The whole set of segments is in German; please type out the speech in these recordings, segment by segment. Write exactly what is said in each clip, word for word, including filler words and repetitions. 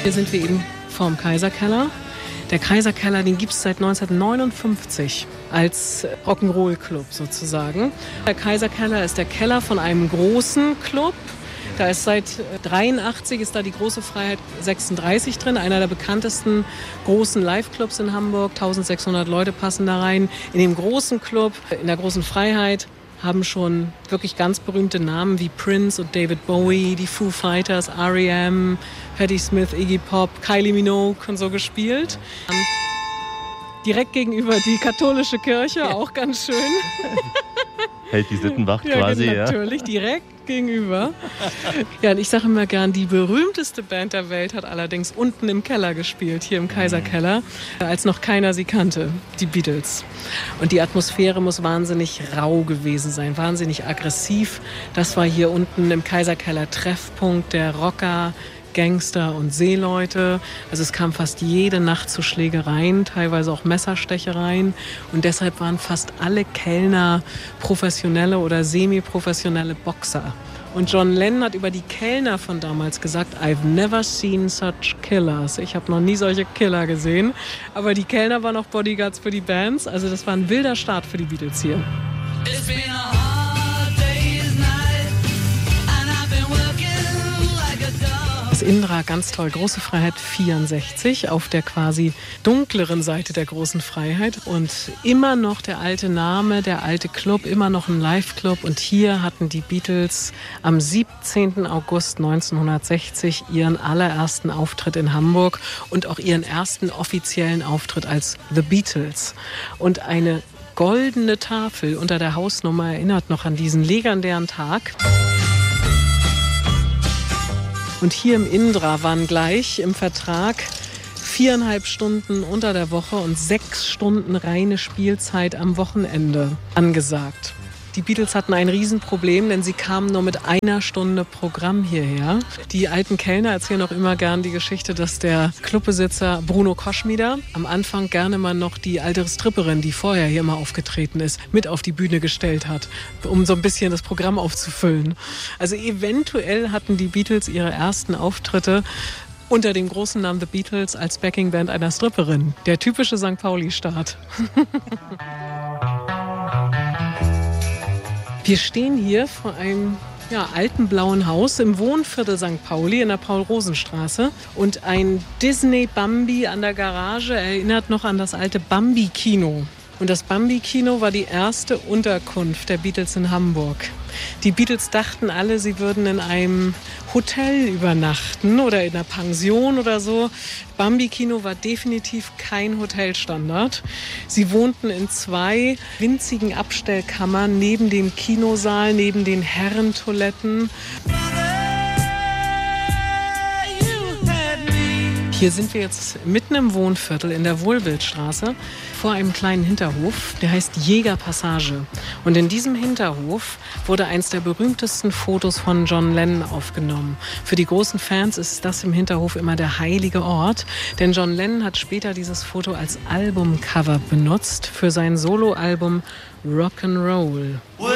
Hier sind wir eben vorm Kaiserkeller. Der Kaiserkeller, den gibt es seit neunzehnhundertneunundfünfzig als Rock'n'Roll-Club sozusagen. Der Kaiserkeller ist der Keller von einem großen Club. Da ist seit dreiundachtzig ist da die Große Freiheit sechsunddreißig drin, einer der bekanntesten großen Live-Clubs in Hamburg. eintausendsechshundert Leute passen da rein. In dem großen Club, in der Großen Freiheit, haben schon wirklich ganz berühmte Namen wie Prince und David Bowie, die Foo Fighters, R E M, Patti Smith, Iggy Pop, Kylie Minogue und so gespielt. Direkt gegenüber die katholische Kirche, ja. Auch ganz schön. Hält die Sittenwacht ja, quasi, ja? Natürlich, direkt gegenüber. Ja, und ich sage immer gern, die berühmteste Band der Welt hat allerdings unten im Keller gespielt, hier im Kaiserkeller, als noch keiner sie kannte, die Beatles. Und die Atmosphäre muss wahnsinnig rau gewesen sein, wahnsinnig aggressiv. Das war hier unten im Kaiserkeller Treffpunkt der Rocker, Gangster und Seeleute. Also es kam fast jede Nacht zu Schlägereien, teilweise auch Messerstechereien. Und deshalb waren fast alle Kellner professionelle oder semi-professionelle Boxer. Und John Lennon hat über die Kellner von damals gesagt, I've never seen such killers. Ich habe noch nie solche Killer gesehen. Aber die Kellner waren auch Bodyguards für die Bands. Also das war ein wilder Start für die Beatles hier. It's been a hard day's night and I've been working like a dog. Das Indra, ganz toll, Große Freiheit vierundsechzig, auf der quasi dunkleren Seite der Großen Freiheit. Und immer noch der alte Name, der alte Club, immer noch ein Live-Club. Und hier hatten die Beatles am siebzehnten August neunzehnhundertsechzig ihren allerersten Auftritt in Hamburg und auch ihren ersten offiziellen Auftritt als The Beatles. Und eine goldene Tafel unter der Hausnummer erinnert noch an diesen legendären Tag. Und hier im Indra waren gleich im Vertrag viereinhalb Stunden unter der Woche und sechs Stunden reine Spielzeit am Wochenende angesagt. Die Beatles hatten ein Riesenproblem, denn sie kamen nur mit einer Stunde Programm hierher. Die alten Kellner erzählen auch immer gern die Geschichte, dass der Clubbesitzer Bruno Koschmider am Anfang gerne mal noch die alte Stripperin, die vorher hier mal aufgetreten ist, mit auf die Bühne gestellt hat, um so ein bisschen das Programm aufzufüllen. Also eventuell hatten die Beatles ihre ersten Auftritte unter dem großen Namen The Beatles als Backingband einer Stripperin. Der typische Sankt Pauli-Start. Wir stehen hier vor einem ja, alten blauen Haus im Wohnviertel Sankt Pauli in der Paul-Rosen-Straße. Und ein Disney-Bambi an der Garage erinnert noch an das alte Bambi-Kino. Und das Bambi-Kino war die erste Unterkunft der Beatles in Hamburg. Die Beatles dachten alle, sie würden in einem Hotel übernachten oder in einer Pension oder so. Bambi-Kino war definitiv kein Hotelstandard. Sie wohnten in zwei winzigen Abstellkammern neben dem Kinosaal, neben den Herrentoiletten. Hier sind wir jetzt mitten im Wohnviertel in der Wohlbildstraße vor einem kleinen Hinterhof, der heißt Jägerpassage. Und in diesem Hinterhof wurde eins der berühmtesten Fotos von John Lennon aufgenommen. Für die großen Fans ist das im Hinterhof immer der heilige Ort, denn John Lennon hat später dieses Foto als Albumcover benutzt für sein Soloalbum Rock'n'Roll.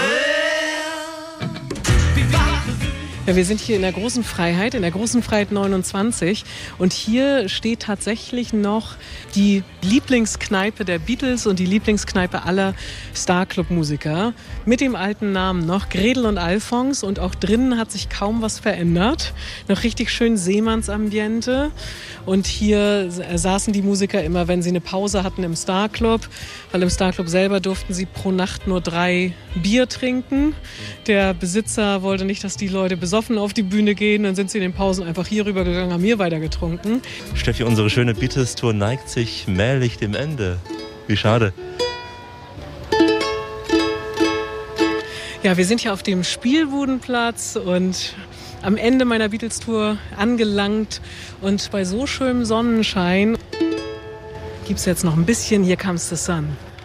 Ja, wir sind hier in der Großen Freiheit, in der Großen Freiheit neunundzwanzig. Und hier steht tatsächlich noch die Lieblingskneipe der Beatles und die Lieblingskneipe aller Star-Club-Musiker. Mit dem alten Namen noch, Gretel und Alfons. Und auch drinnen hat sich kaum was verändert. Noch richtig schön Seemannsambiente. Und hier saßen die Musiker immer, wenn sie eine Pause hatten im Star-Club. Weil im Star-Club selber durften sie pro Nacht nur drei Bier trinken. Der Besitzer wollte nicht, dass die Leute besoffen auf die Bühne gehen, dann sind sie in den Pausen einfach hier rüber gegangen, haben hier weiter getrunken. Steffi, unsere schöne Beatles-Tour neigt sich mählich dem Ende. Wie schade. Ja, wir sind hier auf dem Spielbudenplatz und am Ende meiner Beatles-Tour angelangt. Und bei so schönem Sonnenschein gibt es jetzt noch ein bisschen Here Comes the Sun.